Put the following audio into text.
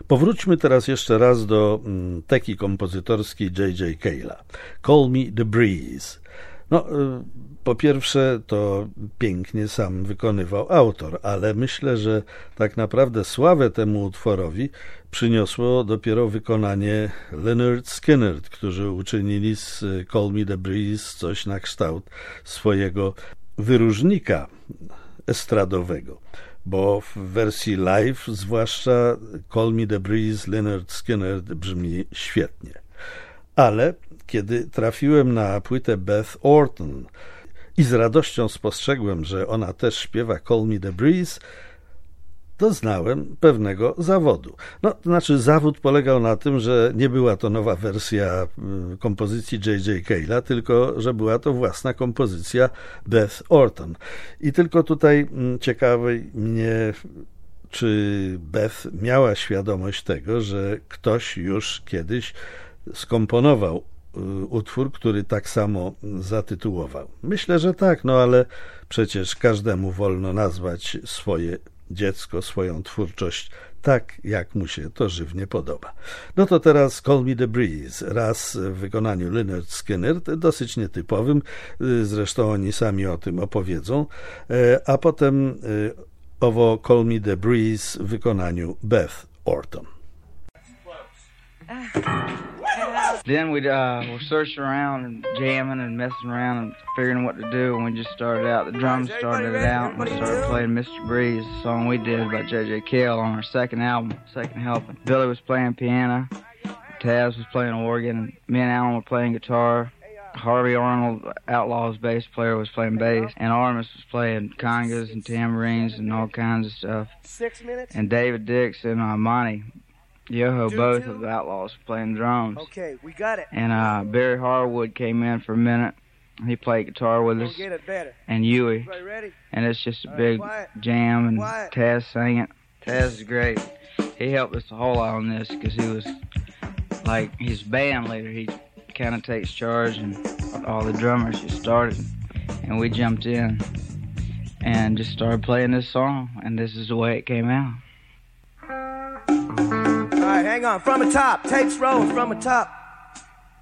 Powróćmy teraz jeszcze raz do teki kompozytorskiej J.J. Cale'a. Call Me the Breeze. No, po pierwsze, to pięknie sam wykonywał autor, ale myślę, że tak naprawdę sławę temu utworowi przyniosło dopiero wykonanie Lynyrd Skynyrd, którzy uczynili z Call Me the Breeze coś na kształt swojego wyróżnika estradowego, bo w wersji live zwłaszcza Call Me the Breeze Lynyrd Skynyrd brzmi świetnie. Ale kiedy trafiłem na płytę Beth Orton i z radością spostrzegłem, że ona też śpiewa Call Me the Breeze, doznałem pewnego zawodu. No, to znaczy zawód polegał na tym, że nie była to nowa wersja kompozycji J.J. Cale'a, tylko że była to własna kompozycja Beth Orton. I tylko tutaj ciekawi mnie, czy Beth miała świadomość tego, że ktoś już kiedyś skomponował utwór, który tak samo zatytułował. Myślę, że tak, no ale przecież każdemu wolno nazwać swoje dziecko, swoją twórczość tak, jak mu się to żywnie podoba. No to teraz Call Me the Breeze, raz w wykonaniu Lynyrd Skynyrd, dosyć nietypowym, zresztą oni sami o tym opowiedzą, a potem owo Call Me the Breeze w wykonaniu Beth Orton. Then we were searching around and jamming and messing around and figuring what to do, and we just started out. The drums started it out, and we started playing Mr. Breeze, the song we did by J.J. Cale on our second album, Second Helping. Billy was playing piano, Taz was playing organ, and me and Alan were playing guitar. Harvey Arnold, Outlaw's bass player, was playing bass, and Artemis was playing congas and tambourines and all kinds of stuff. 6 minutes? And David Dix and Monty Yoho, both of the Outlaws, playing drums. Okay, we got it. And Barry Harwood came in for a minute. He played guitar with us. Get it better. And Huey. Ready? And it's just a big jam, and Taz sang it. Taz is great. He helped us a whole lot on this because he was like his band leader. He kind of takes charge, and all the drummers just started. And we jumped in and just started playing this song, and this is the way it came out. All right, hang on. From the top. Tapes rolling from the top.